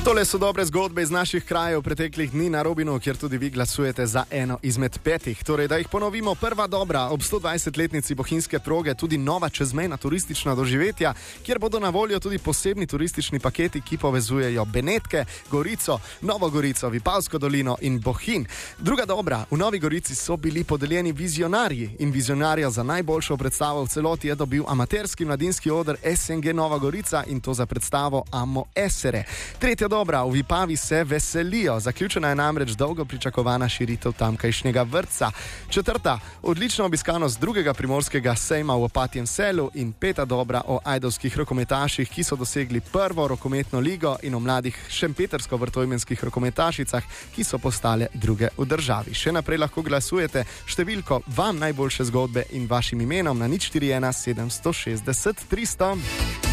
Tole so dobre zgodbe iz naših krajev preteklih dni na Robinu, kjer tudi vi glasujete za eno izmed 5. Torej, da jih ponovimo, prva dobra, ob 120-letnici bohinjske proge tudi nova čezmejna turistična doživetja, kjer bodo na voljo tudi posebni turistični paketi, ki povezujejo Benetke, Gorico, Novo Gorico, Vipavsko dolino in Bohinj. Druga dobra, v Novi Gorici so bili podeljeni vizionarji in vizionarja za najboljšo predstavo v celoti je dobil amaterski mladinski oder SNG Nova Gorica in to za predstavo Amo Esere. Tretja dobra, v Vipavi se veselijo. Zaključena je namreč dolgo pričakovana širitev tamkajšnjega vrtca. Četrta, odlična obiskanost drugega primorskega sejma v Opatjem selu in peta dobra o ajdovskih rokometaših, ki so dosegli prvo rokometno ligo in o mladih šempetersko-vrtojmenskih rokometašicah, ki so postale druge v državi. Še naprej lahko glasujete številko vam najboljše zgodbe in vašim imenom na 041 760 300.